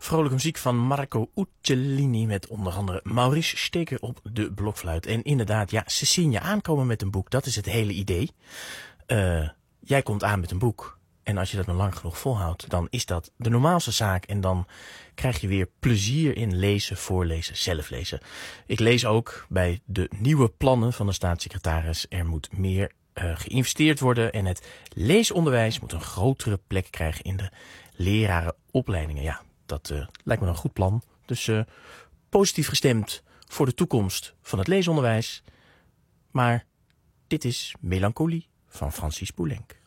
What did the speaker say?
Vrolijke muziek van Marco Uccellini met onder andere Maurice Steker op de blokfluit. En inderdaad, ja, ze zien je aankomen met een boek. Dat is het hele idee. Jij komt aan met een boek. En als je dat maar lang genoeg volhoudt, dan is dat de normaalste zaak. En dan krijg je weer plezier in lezen, voorlezen, zelf lezen. Ik lees ook bij de nieuwe plannen van de staatssecretaris. Er moet meer geïnvesteerd worden. En het leesonderwijs moet een grotere plek krijgen in de lerarenopleidingen. Ja, dat lijkt me een goed plan. Dus positief gestemd voor de toekomst van het leesonderwijs. Maar dit is Melancholie van Francis Poulenc.